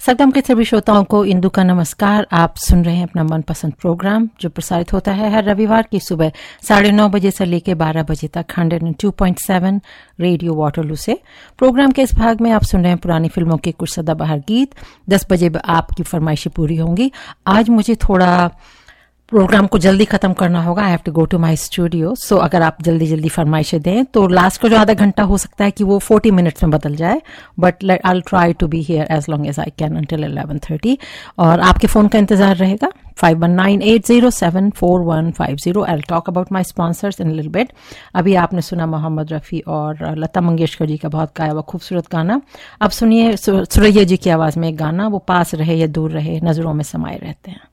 सरगम के सभी श्रोताओं को इंदु का नमस्कार। आप सुन रहे हैं अपना मनपसंद प्रोग्राम जो प्रसारित होता है हर रविवार की सुबह 9:30 बजे से लेकर 12 बजे तक 102.7 रेडियो वाटरलू से। प्रोग्राम के इस भाग में आप सुन रहे हैं पुरानी फिल्मों के कुछ सदाबहार गीत। 10 बजे आपकी फरमाइशें पूरी होंगी। आज मुझे थोड़ा प्रोग्राम को जल्दी खत्म करना होगा। I have to go to my studio. सो अगर आप जल्दी जल्दी फरमाइशें दें तो लास्ट का जो आधा घंटा हो सकता है कि वो 40 मिनट्स में बदल जाए, but I will try to be here as long as I can until 11:30। और आपके फोन का इंतजार रहेगा 5198074150। I will talk about my sponsors in little bit. अभी आपने सुना मोहम्मद रफ़ी और लता मंगेशकर जी का बहुत गाया हुआ खूबसूरत गाना। अब सुनिए सुरैया जी की आवाज में एक गाना, वो पास रहे या दूर रहे नजरों में समाये रहते हैं।